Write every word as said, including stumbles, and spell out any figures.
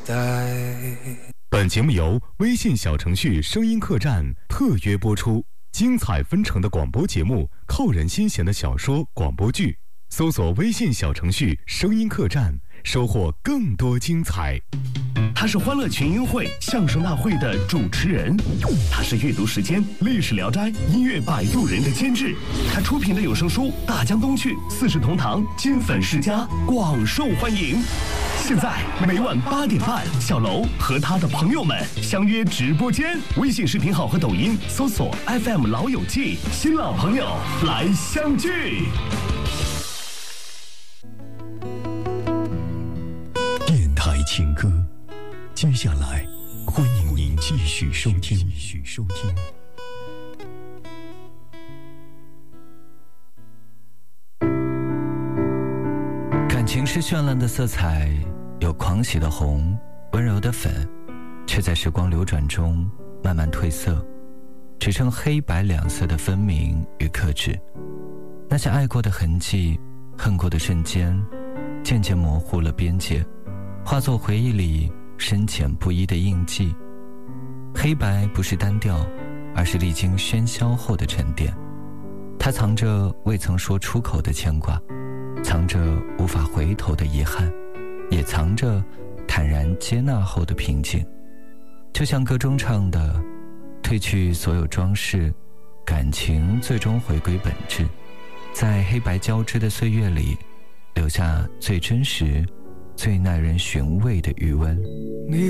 本节目由微信小程序声音客栈特约播出，精彩纷呈的广播节目，扣人心弦的小说广播剧，搜索微信小程序声音客栈，收获更多精彩。 他是欢乐群英会相声大会的主持人，他是阅读时间历史聊斋音乐摆渡人的监制，他出品的有声书《大江东去》四世同堂金粉世家广受欢迎。现在每晚八点半，小楼和他的朋友们相约直播间，微信视频号和抖音搜索 F M 老友记，新老朋友来相聚。 电台情歌，接下来欢迎您继续收听。继续收听。 感情是绚烂的色彩，有狂喜的红，温柔的粉，却在时光流转中慢慢褪色，只剩黑白两色的分明与克制。那些爱过的痕迹，恨过的瞬间，渐渐模糊了边界，化作回忆里深浅不一的印记。黑白不是单调，而是历经喧嚣后的沉淀。它藏着未曾说出口的牵挂，藏着无法回头的遗憾，也藏着坦然接纳后的平静。就像歌中唱的，褪去所有装饰，感情最终回归本质，在黑白交织的岁月里，留下最真实最耐人寻味的余温。